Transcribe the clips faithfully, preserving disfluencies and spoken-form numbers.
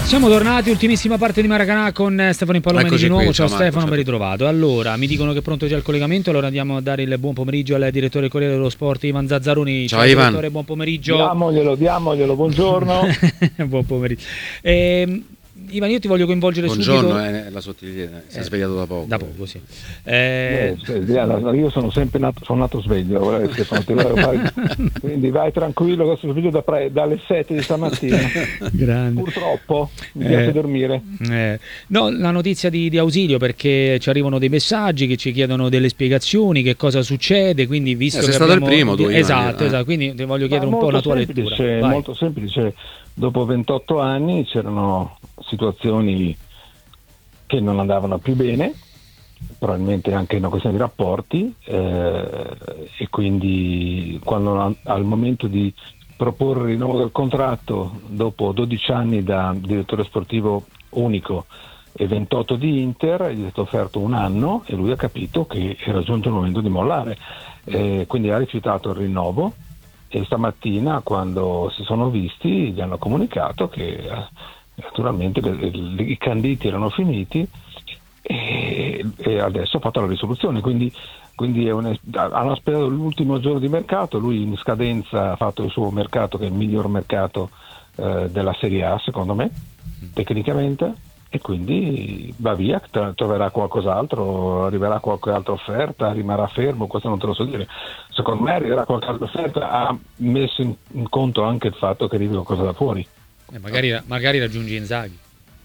Siamo tornati, ultimissima parte di Maracanã con Stefano Impallone di nuovo. Qui, ciao Stefano, ben ritrovato. Allora, mi dicono che è pronto già il collegamento, allora andiamo a dare il buon pomeriggio al direttore del Corriere dello Sport, Ivan Zazzaroni. Ciao, ciao Ivan. Direttore, buon pomeriggio. Diamoglielo, diamoglielo, buongiorno. Buon pomeriggio. Eh, Ivan, io ti voglio coinvolgere Buongiorno, subito. Buongiorno, è la sottigliera, si è eh, svegliato da poco. Da poco, sì. Eh... Eh, io sono sempre nato, sono nato sveglio, quindi vai tranquillo, questo sveglio da pre, dalle sette di stamattina. Grande. Purtroppo mi piace eh, dormire. Eh. No, la notizia di, di ausilio, perché ci arrivano dei messaggi che ci chiedono delle spiegazioni, che cosa succede, quindi visto eh, sei che stato abbiamo... il primo, tu, esatto, eh. esatto, quindi ti voglio chiedere Ma un po' la tua semplice, lettura. Vai. Molto semplice. Dopo ventotto anni c'erano situazioni che non andavano più bene, probabilmente anche una questione di rapporti, eh, e quindi quando al momento di proporre il rinnovo del contratto dopo dodici anni da direttore sportivo unico e ventotto di Inter, gli è stato offerto un anno e lui ha capito che era giunto il momento di mollare, eh, quindi ha rifiutato il rinnovo. E stamattina, quando si sono visti, gli hanno comunicato che naturalmente i canditi erano finiti e, e adesso ha fatto la risoluzione, quindi, quindi è un, hanno aspettato l'ultimo giorno di mercato, lui in scadenza ha fatto il suo mercato, che è il miglior mercato eh, della Serie A secondo me, tecnicamente, e quindi va via, troverà qualcos'altro, arriverà qualche altra offerta, rimarrà fermo, questo non te lo so dire. Secondo me arriverà qualche altra offerta, ha messo in, in conto anche il fatto che arrivi qualcosa da fuori. Eh, magari, magari raggiungi Inzaghi.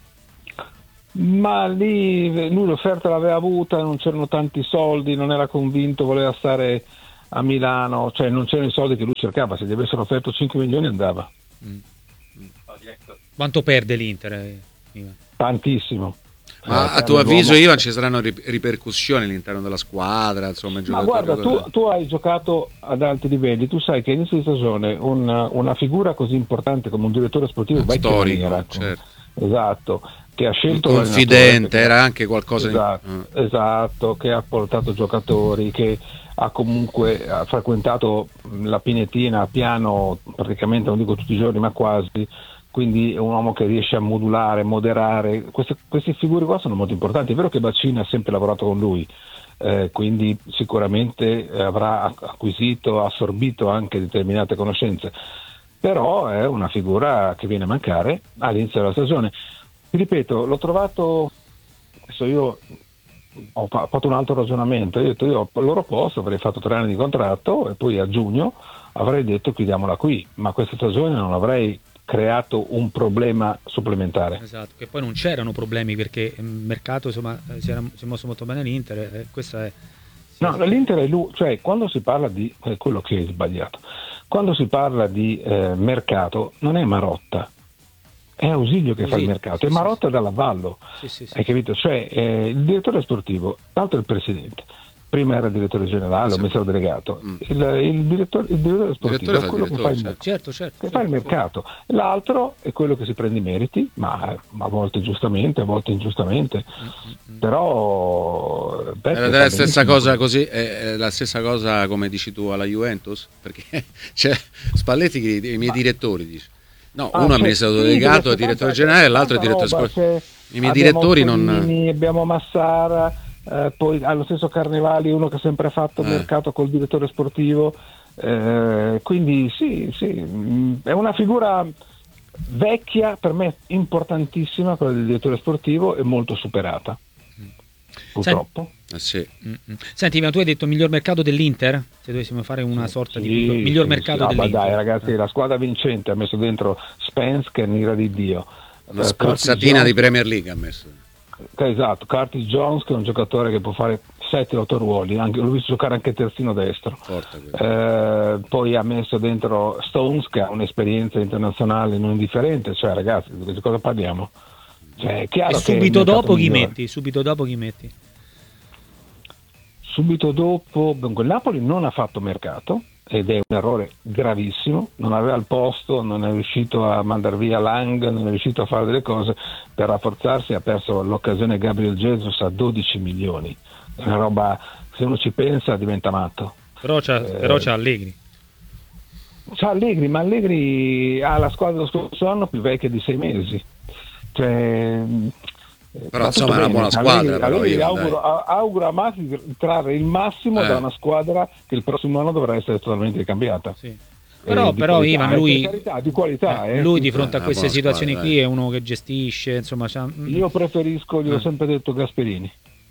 Ma lì lui l'offerta l'aveva avuta, non c'erano tanti soldi, non era convinto, voleva stare a Milano, cioè non c'erano i soldi che lui cercava, se gli avessero offerto cinque milioni andava. Mm. Quanto perde l'Inter? Eh, Tantissimo. Ma eh, a tuo avviso, Ivan, ci saranno ripercussioni all'interno della squadra? Insomma, ma guarda, tu, tu hai giocato ad alti livelli, tu sai che all'inizio di stagione una, una figura così importante come un direttore sportivo storico, maniera, certo. Esatto, che ha scelto un confidente, era anche qualcosa esatto, di... uh. esatto, che ha portato giocatori, che ha comunque ha frequentato la Pinetina a Piano praticamente, non dico tutti i giorni, ma quasi. Quindi è un uomo che riesce a modulare, moderare, queste, queste figure qua sono molto importanti. È vero che Bacini ha sempre lavorato con lui, eh, quindi sicuramente avrà acquisito, assorbito anche determinate conoscenze, però è una figura che viene a mancare all'inizio della stagione. Ti ripeto, l'ho trovato, adesso io ho fatto un altro ragionamento, io ho detto io al loro posto avrei fatto tre anni di contratto e poi a giugno avrei detto chiudiamola qui, ma questa stagione non avrei creato un problema supplementare. Esatto, che poi non c'erano problemi perché il mercato insomma si, era, si è mosso molto bene l'Inter, eh, questa è... No, l'Inter è lui, cioè quando si parla di eh, quello che è sbagliato, quando si parla di eh, mercato non è Marotta, è Ausilio che sì, fa il mercato, sì, e Marotta sì, dà l'avallo, sì, sì, sì, hai capito? Cioè eh, il direttore sportivo, tanto il presidente, prima era direttore generale o amministratore delegato, mm. il, il, direttore, il direttore sportivo direttore è quello che fa il, certo, certo, certo, che certo, fa il mercato, l'altro è quello che si prende i meriti, ma a volte giustamente, a volte ingiustamente, mm-hmm. però beh, è la stessa cosa così, è la stessa cosa come dici tu alla Juventus, perché c'è Spalletti che i miei direttori dice no, ah, uno è amministratore delegato, è direttore generale, l'altro è direttore sportivo. I miei direttori non abbiamo Massara. Eh, poi allo stesso Carnevali, uno che ha sempre fatto eh. mercato col direttore sportivo, eh, quindi sì, sì, mh, è una figura vecchia, per me importantissima quella del direttore sportivo e molto superata, mm. purtroppo. Eh sì. Mm-hmm. Senti, ma tu hai detto miglior mercato dell'Inter? Se dovessimo fare una sorta sì, di miglior sì, mercato sì. dell'Inter. Ah, dai ragazzi, eh. la squadra vincente ha messo dentro Spence, che è un'ira di Dio, una spruzzatina di Premier League ha messo. Esatto, Curtis Jones, che è un giocatore che può fare sette otto ruoli, anche, l'ho visto giocare anche terzino destro, eh, poi ha messo dentro Stones, che ha un'esperienza internazionale non indifferente, cioè ragazzi di cosa parliamo? Cioè, è chiaro e subito che dopo chi migliore. metti? Subito dopo chi metti? Subito dopo, dunque, il Napoli non ha fatto mercato ed è un errore gravissimo, non aveva il posto, non è riuscito a mandare via Lang, non è riuscito a fare delle cose per rafforzarsi, ha perso l'occasione Gabriel Jesus a dodici milioni, è una roba, se uno ci pensa diventa matto. Però c'ha, eh, però c'ha Allegri. C'ha Allegri, ma Allegri ha la squadra dello scorso anno più vecchia di sei mesi, Cioè, però insomma è una buona squadra. A lui, però io, auguro, auguro a Masi di trarre il massimo eh. da una squadra che il prossimo anno dovrà essere totalmente ricambiata. Sì. Però, eh, però qualità, Ivan, lui, di qualità, di qualità eh, eh. lui di fronte a Eh, queste situazioni squadra, qui eh. è uno che gestisce, insomma, io preferisco, gliel'ho eh. sempre detto, Gasperini.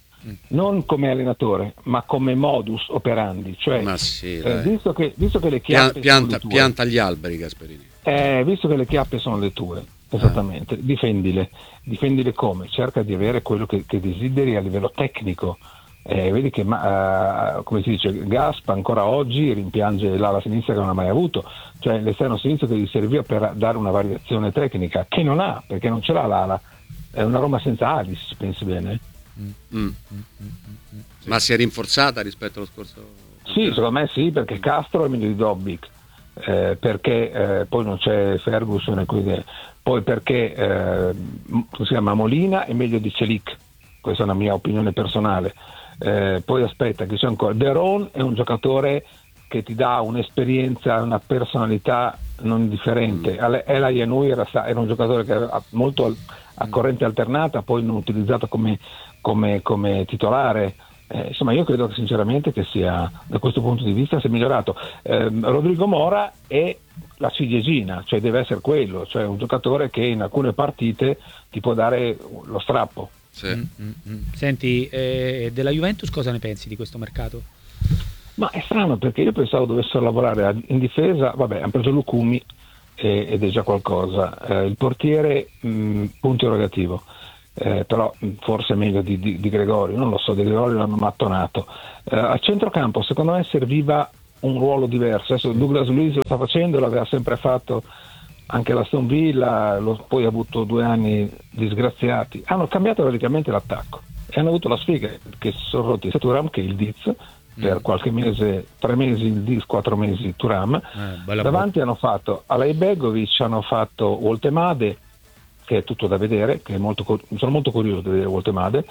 Non come allenatore, ma come modus operandi, cioè ma sì, eh, visto, che, visto che le chiappe pianta, sono le tue, pianta gli alberi, Gasperini. Eh, visto che le chiappe sono le tue, esattamente, eh. difendile, difendile come? Cerca di avere quello che, che desideri a livello tecnico. Eh, vedi che ma, uh, come si dice, Gaspa ancora oggi rimpiange l'ala sinistra che non ha mai avuto, cioè l'esterno sinistro che gli serviva per dare una variazione tecnica che non ha, perché non ce l'ha l'ala, è una Roma senza ali, se ci pensi bene. Mm. Mm. Mm. Ma si è rinforzata rispetto allo scorso? Sì, secondo me sì, perché Castro è meglio di Dobbik, eh, perché eh, poi non c'è Ferguson e quindi, poi perché eh, si chiama Molina è meglio di Celic, questa è una mia opinione personale. Eh, poi aspetta che c'è ancora Deron, è un giocatore che ti dà un'esperienza, una personalità non indifferente. Mm. Ela Yanui era, era un giocatore che era molto a corrente alternata, poi non utilizzato come Come, come titolare, eh, insomma io credo che sinceramente che sia, da questo punto di vista si è migliorato. eh, Rodrigo Mora è la ciliegina, cioè deve essere quello, cioè un giocatore che in alcune partite ti può dare lo strappo. Sì. Mm, mm, mm. Senti, eh, della Juventus cosa ne pensi di questo mercato? Ma è strano, perché io pensavo dovessero lavorare in difesa, vabbè, hanno preso Lucumi eh, ed è già qualcosa. Eh, il portiere mh, punto interrogativo. Eh, però forse meglio di, di, di Gregorio, non lo so, di Gregorio l'hanno mattonato. Eh, al centrocampo secondo me serviva un ruolo diverso. Adesso Douglas Luiz lo sta facendo, l'aveva sempre fatto anche l'Aston Villa, lo, poi ha avuto due anni disgraziati. Hanno cambiato radicalmente l'attacco e hanno avuto la sfiga che si sono rotti sia Thuram che il Diz per mm. qualche mese, tre mesi il Diz, quattro mesi Thuram. Eh, davanti hanno fatto Alaibegovic, hanno fatto Woltemade, che è tutto da vedere, che è molto, sono molto curioso di vedere Woltemade,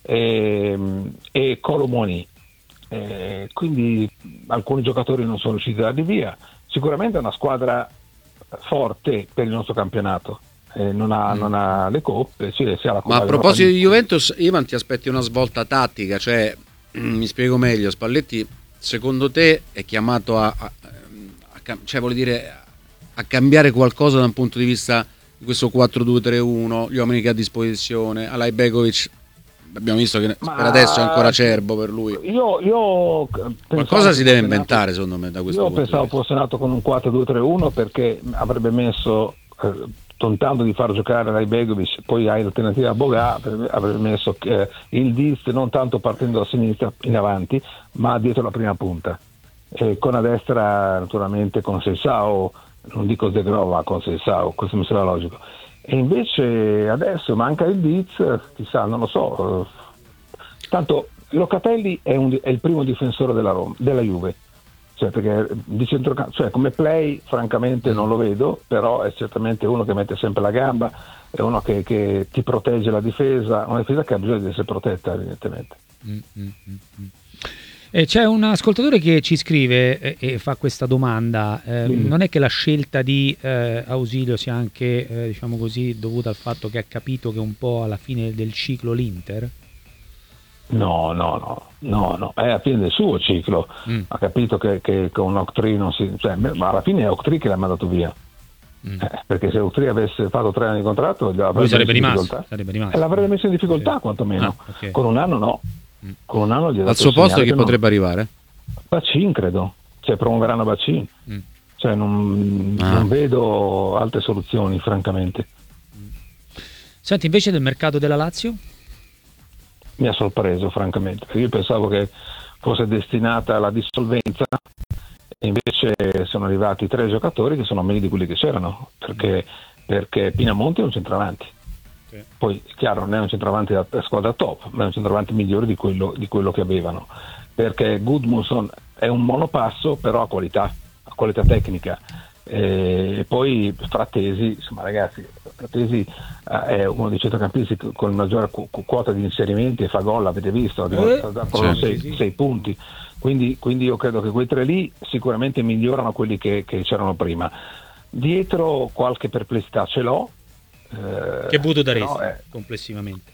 e, e Colomoni. E quindi alcuni giocatori non sono riusciti a darli via. Sicuramente è una squadra forte per il nostro campionato, eh, non, ha, mm. non ha le coppe, sì, si ha la ma a proposito di Juventus, Ivan, ti aspetti una svolta tattica, cioè mi spiego meglio, Spalletti secondo te è chiamato a, a, a cioè vuol dire a cambiare qualcosa da un punto di vista questo quattro due tre uno, gli uomini che ha a disposizione? Alaibegovic abbiamo visto che Ma per adesso è ancora acerbo per lui. Io, io qualcosa si deve inventare nato, secondo me da questo io punto pensavo fosse nato con un quattro due tre uno perché avrebbe messo eh, tentando di far giocare Alaibegovic, poi hai l'alternativa a Bogà, avrebbe messo eh, il Diz non tanto partendo da sinistra in avanti ma dietro la prima punta, e con a destra naturalmente con Sessao, non dico Zegrova, con Sessao, questo mi sembra logico. E invece adesso manca il Diz, chissà, non lo so. Tanto Locatelli è, un, è il primo difensore della Roma, della Juve, cioè perché di centrocampo, cioè come play francamente non lo vedo, però è certamente uno che mette sempre la gamba, è uno che, che ti protegge la difesa, una difesa che ha bisogno di essere protetta evidentemente. Mm, mm, mm. E c'è un ascoltatore che ci scrive e, e fa questa domanda, eh, mm. non è che la scelta di eh, Ausilio sia anche eh, diciamo così dovuta al fatto che ha capito che un po' alla fine del ciclo l'Inter? No, no, no, no, no, è alla fine del suo ciclo, mm. ha capito che, che con Octree non si, cioè, ma alla fine è Octree che l'ha mandato via, mm. eh, perché se Octree avesse fatto tre anni di contratto lui sarebbe rimasto, sarebbe rimasto. E l'avrebbe messo in difficoltà quantomeno, ah, okay. Con un anno no. Con un anno gli al suo posto chi potrebbe non... arrivare? Bacin credo, cioè promuoveranno Bacin, mm. cioè non, ah. non vedo altre soluzioni francamente. Senti, invece del mercato della Lazio? Mi ha sorpreso francamente, io pensavo che fosse destinata alla dissolvenza e invece sono arrivati tre giocatori che sono meglio di quelli che c'erano, perché, perché Pinamonti è un centravanti. Poi chiaro non è un centravanti da squadra top, ma è un centravanti migliore di quello, di quello che avevano, perché Gudmundsson è un monopasso però ha qualità, ha qualità tecnica, e poi Frattesi, insomma ragazzi, Frattesi è uno dei centrocampisti con maggiore qu- quota di inserimenti e fa gol, avete visto, eh, sì, sei, sì. sei punti, quindi, quindi io credo che quei tre lì sicuramente migliorano quelli che, che c'erano prima. Dietro qualche perplessità ce l'ho, Eh, che voto daresti no, eh, complessivamente?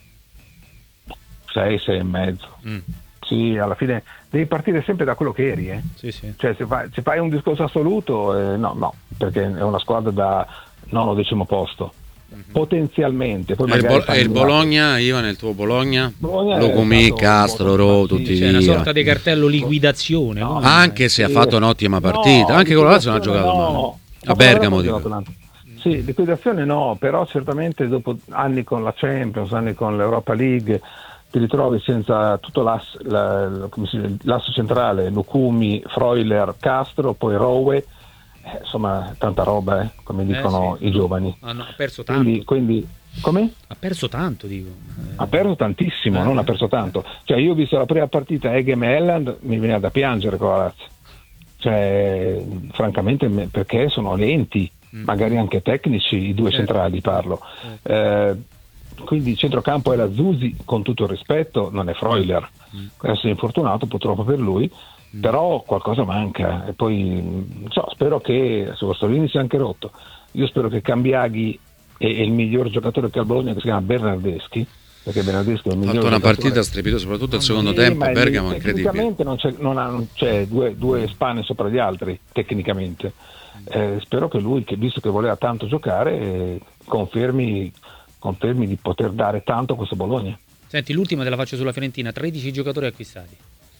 sei, sei e mezzo. Mm. Sì, alla fine devi partire sempre da quello che eri, eh. Sì, sì. Cioè se fai, se fai un discorso assoluto, eh, no, no, perché è una squadra da nono decimo posto. Mm-hmm. Potenzialmente. Poi e il, Bo- e il Bologna, Iva, nel tuo Bologna? Bologna Locomì, Castro, Ro, tutti c'è via. una sorta di cartello liquidazione. No, anche se sì. ha fatto un'ottima partita, no, anche con la Lazio non ha giocato no. male. A Bergamo dico. Sì, liquidazione no, però certamente dopo anni con la Champions, anni con l'Europa League, ti ritrovi senza tutto l'asso, la, come si dice, l'asso centrale, Lukumi, Freuler, Castro, poi Rowe, eh, insomma tanta roba, eh, come dicono eh, sì. i giovani. Ah, no, ha perso tanto. Quindi, quindi, come? Ha perso tanto, dico. Eh. Ha perso tantissimo, eh, non ha perso tanto. Cioè io ho visto la prima partita Egem e Helland, mi veniva da piangere con la Lazio. Cioè, francamente, perché sono lenti, mm. magari anche tecnici, i due certo. centrali parlo. Certo. Eh, quindi il centrocampo è la Zusi, con tutto il rispetto, non è Freuler. Mm. Questo è infortunato purtroppo per lui, mm. però qualcosa manca. E poi, non so, spero che, se Vostolini si è anche rotto, io spero che Cambiaghi è, è il miglior giocatore che ha al Bologna, che si chiama Bernardeschi, perché Bernardeschi è il miglior ha fatto una giocatore. partita strepitosa, soprattutto il secondo sì, tempo, Bergamo incredibile. Tecnicamente non c'è, non ha, non c'è due, due spanne sopra gli altri, tecnicamente. Eh, spero che lui, che visto che voleva tanto giocare, eh, confermi, confermi di poter dare tanto a questo Bologna. Senti, l'ultima te la faccio sulla Fiorentina, tredici giocatori acquistati.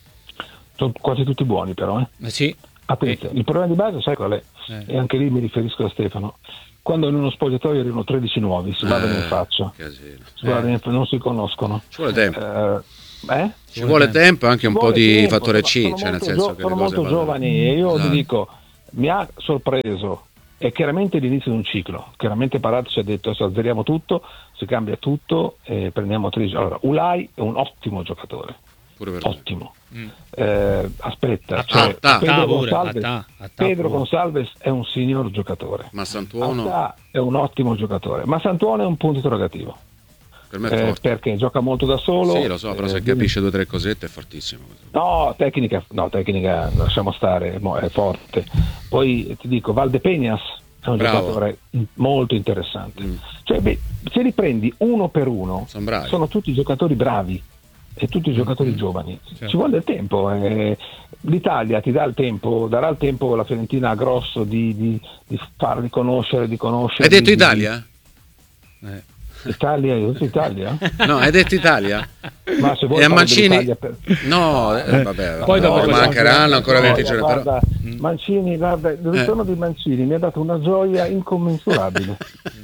Sono quasi tutti buoni però. Eh? Eh sì. Attenzione, eh. il problema di base sai qual è? Eh. E anche lì mi riferisco a Stefano. Quando in uno spogliatoio arrivano tredici nuovi, si guardano eh, in faccia, si guardano in, non si conoscono. Ci vuole tempo. Eh, eh? Ci vuole tempo e anche un po' di tempo, fattore C, sono, cioè nel senso senso gio- che sono le cose molto vanno... giovani e io esatto. ti dico, mi ha sorpreso, è chiaramente l'inizio di un ciclo. Chiaramente Parati ci ha detto adesso azzeriamo tutto, si cambia tutto e prendiamo tredici. Allora, Ulai è un ottimo giocatore. Ottimo. Mm. Eh, aspetta, cioè, Attà, Pedro, attà, Gonçalves, attà, attà, Pedro Gonçalves è un signor giocatore. Ma Santuono Attà è un ottimo giocatore, ma Santuono è un punto interrogativo. Per me è eh, perché gioca molto da solo. Sì, lo so, però eh, se capisce due o tre cosette è fortissimo. No, tecnica, no, tecnica lasciamo stare, è forte. Poi ti dico, Valdepeñas è un Bravo. giocatore molto interessante. Mm. Cioè, beh, se li prendi uno per uno, sono, sono tutti giocatori bravi. E tutti i giocatori mm-hmm. giovani, certo. Ci vuole del tempo, eh. L'Italia ti dà il tempo, darà il tempo alla Fiorentina a grosso di, di, di farli conoscere, di conoscere. Hai detto di, Italia? Di... Eh. Italia, hai detto Italia? No, hai detto Italia? Ma se vuoi e a Mancini per... no, eh, vabbè, poi no, dopo mancheranno ancora no, venti giorni guarda, però... Mancini, guarda, il ritorno eh. di Mancini mi ha dato una gioia incommensurabile.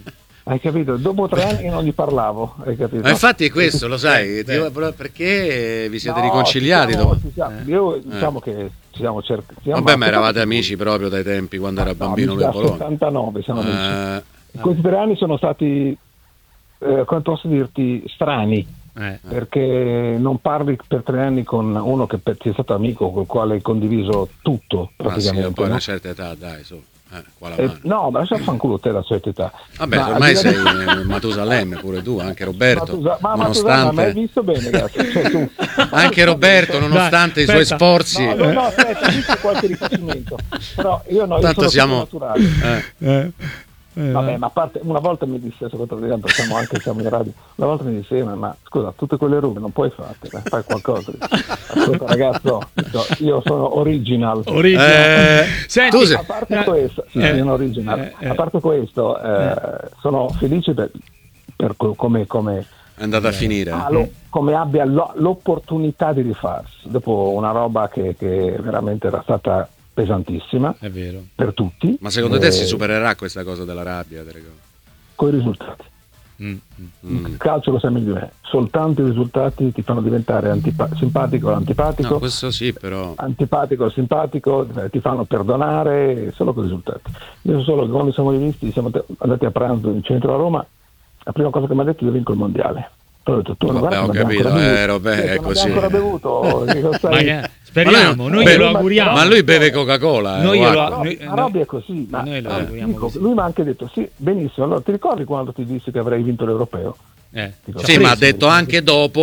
Hai capito? Dopo tre anni che non gli parlavo, hai capito? Ma infatti è questo, lo sai, eh, perché vi siete no, riconciliati? Siamo, dopo? Siamo, io diciamo eh. che ci siamo cercati. Vabbè, ma eravate amici proprio dai tempi quando era bambino lui a Bologna. Nel settantanove siamo amici. Eh. In questi tre anni sono stati, eh, come posso dirti, strani. Eh. Perché non parli per tre anni con uno che ti è stato amico, col quale hai condiviso tutto praticamente. Ma sì, poi no? una certa età, dai, su. Eh, eh, no, ma lascia fanculo te la sua età. Vabbè, ma ormai sei di... Matusalemme pure tu, anche Roberto. Matusa... Ma nonostante... ma hai visto bene, ragazzi? Cioè, tu... anche Roberto, nonostante Dai, i suoi sforzi. No, no, no, aspetta, ho visto qualche rifacimento. Però io no, tanto io sono siamo naturale. Eh. Eh. Eh, Vabbè, ma a parte, una volta mi disse, siamo anche siamo in radio, una volta mi disse, ma, ma scusa, tutte quelle robe non puoi farle, fai qualcosa. Ascolta ragazzo, io sono original. original. Eh, Senti, a parte questo, sì, eh, sono original. Eh, a parte questo, eh, eh. sono felice per, per come, come è andata a finire. Ah, lo, come abbia lo, l'opportunità di rifarsi, dopo una roba che, che veramente era stata pesantissima, è vero, per tutti. Ma secondo eh, te si supererà questa cosa della rabbia? Con i risultati. Mm, mm. Il calcio lo sai meglio di me, soltanto i risultati ti fanno diventare antipa- simpatico o antipatico. No, questo sì, però antipatico o simpatico, eh, ti fanno perdonare solo con i risultati. Io solo che quando siamo rivisti, siamo te- andati a pranzo in centro a Roma, la prima cosa che mi ha detto è che vinco il mondiale. Ho detto, tu non Vabbè, ho capito, eh, Robè, è così. Non ancora bevuto, ma speriamo, noi glielo auguriamo. Ma lui beve Coca-Cola. Eh, noi glielo, noi, ma Robby è così. Ma, noi lo auguriamo dico, così. Lui mi ha anche detto, sì, benissimo, allora ti ricordi quando ti dissi che avrei vinto l'Europeo? Eh, sì, ma ha detto anche dopo,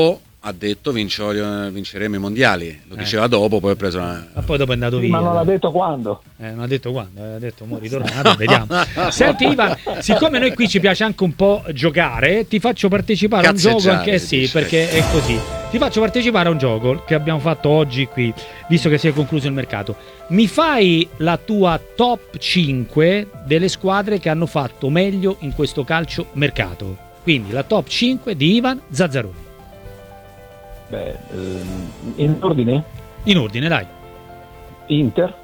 ha detto vincio- vinceremo i mondiali, lo diceva eh. dopo, poi ha preso una... Ma poi dopo è andato via. Ma non ha detto quando. Eh, non ha detto quando, ha detto mo ritornato, vediamo. Senti Ivan, siccome noi qui ci piace anche un po' giocare, ti faccio partecipare a un gioco anche eh, sì, perché è così. Ti faccio partecipare a un gioco che abbiamo fatto oggi qui, visto che si è concluso il mercato. Mi fai la tua top cinque delle squadre che hanno fatto meglio in questo calcio mercato. Quindi la top cinque di Ivan Zazzaroni. Beh, ehm, in ordine? In ordine, dai. Inter.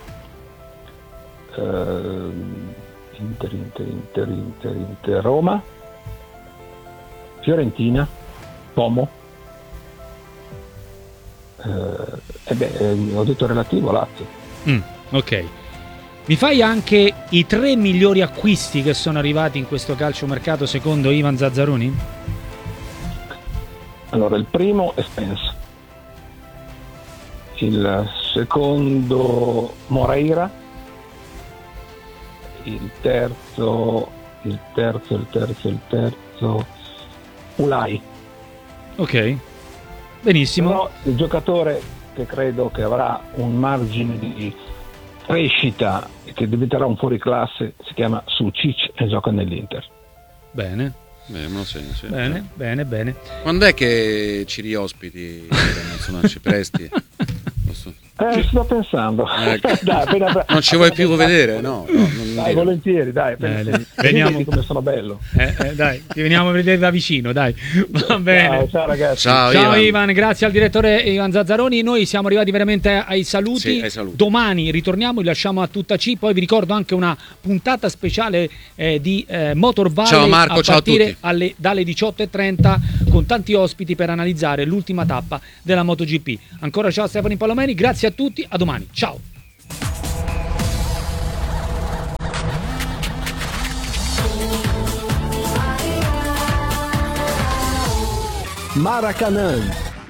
Ehm, Inter, Inter, Inter, Inter, Inter, Roma. Fiorentina. Como. Eh, beh, eh, ho detto relativo Lazio. Mm, ok. Mi fai anche i tre migliori acquisti che sono arrivati in questo calciomercato secondo Ivan Zazzaroni? Allora, il primo è Spence, il secondo Moreira, il terzo, il terzo, il terzo, il terzo Ulai. Ok, benissimo. Però il giocatore che credo che avrà un margine di crescita e che diventerà un fuoriclasse si chiama Sucic e gioca nell'Inter. Bene. Bene, me lo segno, sì. Bene, bene, bene. Quando è che ci riospiti? Insomma, ci presti? Posso... Eh, sto pensando. Eh, dai, appena, appena, non ci vuoi più vedere? No, no non dai, volentieri, dai. Bene. Veniamo come sono bello. Eh, eh, dai, ti veniamo a vedere da vicino, dai. Va bene. Ciao, ciao ragazzi. Ciao, ciao Ivan. Ivan, grazie al direttore Ivan Zazzaroni. Noi siamo arrivati veramente ai saluti. Sì, ai saluti. Domani ritorniamo, li lasciamo a tutta C. Poi vi ricordo anche una puntata speciale eh, di eh, Motor Valley ciao Marco, a ciao partire a tutti. alle, dalle diciotto e trenta con tanti ospiti per analizzare l'ultima tappa della MotoGP. Ancora ciao Stefano Palomeni, grazie a tutti, a domani. Ciao. Maracanã.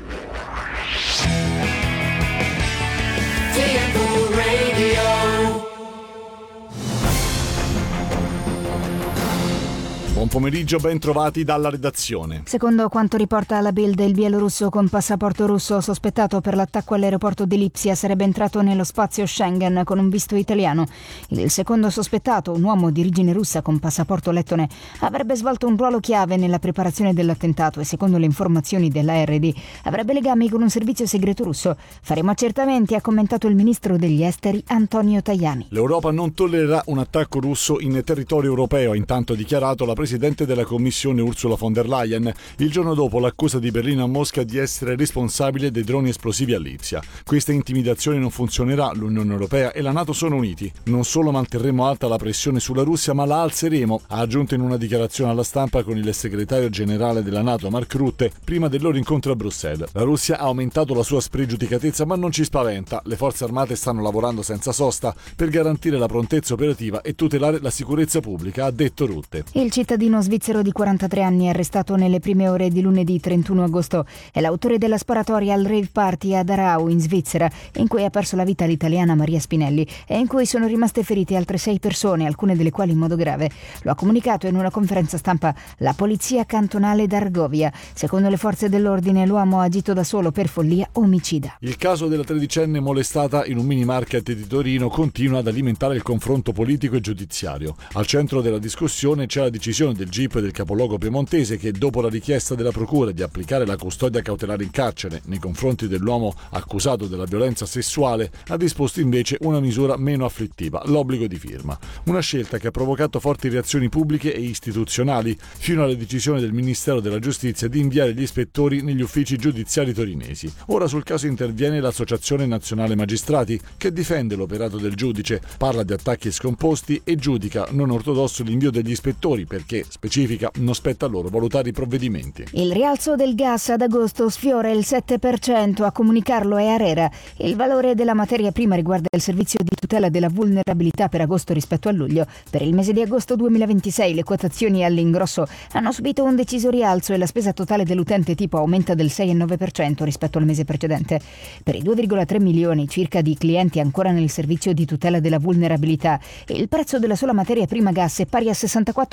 Buon pomeriggio, ben trovati dalla redazione. Secondo quanto riporta la Bild, il bielorusso con passaporto russo sospettato per l'attacco all'aeroporto di Lipsia sarebbe entrato nello spazio Schengen con un visto italiano. Il secondo sospettato, un uomo di origine russa con passaporto lettone, avrebbe svolto un ruolo chiave nella preparazione dell'attentato e secondo le informazioni dell'A R D avrebbe legami con un servizio segreto russo. Faremo accertamenti, ha commentato il ministro degli esteri Antonio Tajani. L'Europa non tollererà un attacco russo in territorio europeo, ha intanto dichiarato la Presidente della Commissione Ursula von der Leyen, il giorno dopo l'accusa di Berlino a Mosca di essere responsabile dei droni esplosivi a Lipsia. Questa intimidazione non funzionerà, l'Unione Europea e la NATO sono uniti. Non solo manterremo alta la pressione sulla Russia, ma la alzeremo, ha aggiunto in una dichiarazione alla stampa con il segretario generale della NATO Mark Rutte prima del loro incontro a Bruxelles. La Russia ha aumentato la sua spregiudicatezza, ma non ci spaventa. Le forze armate stanno lavorando senza sosta per garantire la prontezza operativa e tutelare la sicurezza pubblica, ha detto Rutte. Il cittadino svizzero di quarantatré anni arrestato nelle prime ore di lunedì trentuno agosto è l'autore della sparatoria al rave party ad Arau in Svizzera, in cui ha perso la vita l'italiana Maria Spinelli e in cui sono rimaste ferite altre sei persone, alcune delle quali in modo grave. Lo ha comunicato in una conferenza stampa la polizia cantonale d'Argovia. Secondo le forze dell'ordine l'uomo ha agito da solo per follia omicida. Il caso della tredicenne molestata in un mini market di Torino continua ad alimentare il confronto politico e giudiziario. Al centro della discussione c'è la decisione del G I P del capoluogo piemontese che, dopo la richiesta della procura di applicare la custodia cautelare in carcere nei confronti dell'uomo accusato della violenza sessuale, ha disposto invece una misura meno afflittiva, l'obbligo di firma. Una scelta che ha provocato forti reazioni pubbliche e istituzionali, fino alla decisione del Ministero della Giustizia di inviare gli ispettori negli uffici giudiziari torinesi. Ora sul caso interviene l'Associazione Nazionale Magistrati, che difende l'operato del giudice, parla di attacchi scomposti e giudica non ortodosso l'invio degli ispettori perché, specifica, non spetta a loro valutare i provvedimenti. Il rialzo del gas ad agosto sfiora il sette per cento, a comunicarlo è Arera. Il valore della materia prima riguarda il servizio di tutela della vulnerabilità per agosto rispetto a luglio. Per il mese di agosto duemilaventisei le quotazioni all'ingrosso hanno subito un deciso rialzo e la spesa totale dell'utente tipo aumenta del sei virgola nove per cento rispetto al mese precedente. Per i due virgola tre milioni circa di clienti ancora nel servizio di tutela della vulnerabilità, il prezzo della sola materia prima gas è pari a sessantaquattro virgola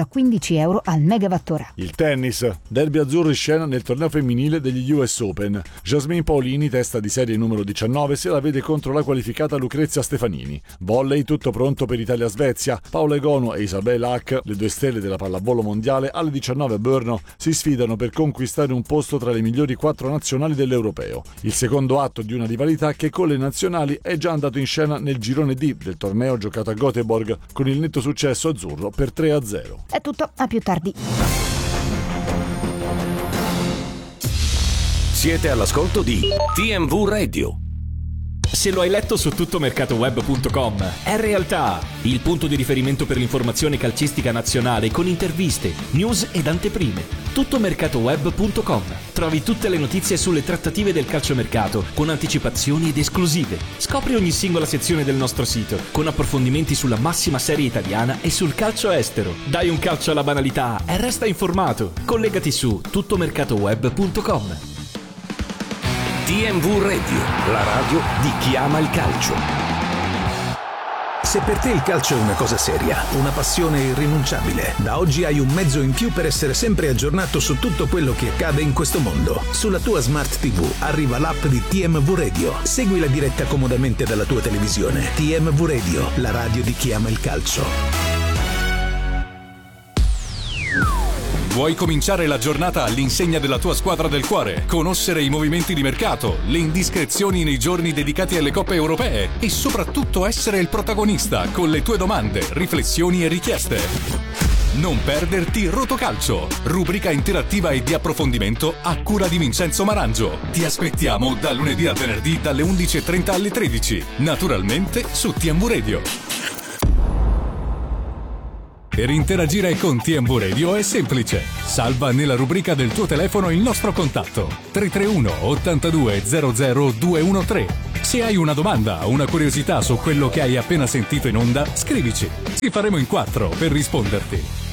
quindici euro al megawattora. Il tennis. Derby azzurro in scena nel torneo femminile degli U S Open. Jasmine Paolini, testa di serie numero diciannove, se la vede contro la qualificata Lucrezia Stefanini. Volley, tutto pronto per Italia-Svezia. Paola Egonu e Isabelle Hack, le due stelle della pallavolo mondiale, alle diciannove a Brno si sfidano per conquistare un posto tra le migliori quattro nazionali dell'Europeo. Il secondo atto di una rivalità che con le nazionali è già andato in scena nel girone D del torneo giocato a Göteborg, con il netto successo azzurro per tre a zero. È tutto, a più tardi. Siete all'ascolto di T M V Radio. Se lo hai letto su tuttomercatoweb punto com, è realtà, il punto di riferimento per l'informazione calcistica nazionale con interviste, news ed anteprime. tuttomercatoweb punto com. Trovi tutte le notizie sulle trattative del calciomercato con anticipazioni ed esclusive. Scopri ogni singola sezione del nostro sito con approfondimenti sulla massima serie italiana e sul calcio estero. Dai un calcio alla banalità e resta informato. Collegati su tuttomercatoweb punto com. T M V Radio, la radio di chi ama il calcio. Se per te il calcio è una cosa seria, una passione irrinunciabile, da oggi hai un mezzo in più per essere sempre aggiornato su tutto quello che accade in questo mondo. Sulla tua Smart tivù arriva l'app di T M V Radio. Segui la diretta comodamente dalla tua televisione. T M V Radio, la radio di chi ama il calcio. Vuoi cominciare la giornata all'insegna della tua squadra del cuore? Conoscere i movimenti di mercato, le indiscrezioni nei giorni dedicati alle coppe europee e soprattutto essere il protagonista con le tue domande, riflessioni e richieste. Non perderti Rotocalcio, rubrica interattiva e di approfondimento a cura di Vincenzo Marangio. Ti aspettiamo da lunedì a venerdì dalle undici e trenta alle tredici, naturalmente su T M V Radio. Per interagire con T M V Radio è semplice. Salva nella rubrica del tuo telefono il nostro contatto tre tre uno ottantadue zero zero due uno tre. Se hai una domanda o una curiosità su quello che hai appena sentito in onda, scrivici. Ti faremo in quattro per risponderti.